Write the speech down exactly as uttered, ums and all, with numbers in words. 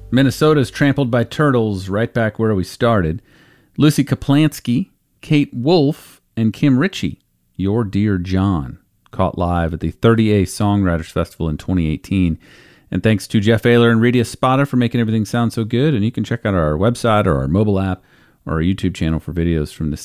Minnesota's Trampled by Turtles, right back where we started. Lucy Kaplansky, Kate Wolf, and Kim Ritchie, Your Dear John, caught live at the thirty A Songwriters Festival in twenty eighteen. And thanks to Jeff Ayler and Radius Spada for making everything sound so good. And you can check out our website or our mobile app or our YouTube channel for videos from the